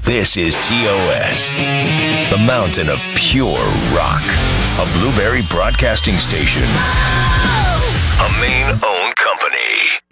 This is TOS, the mountain of pure rock. A Blueberry Broadcasting Station. A Maine-owned company.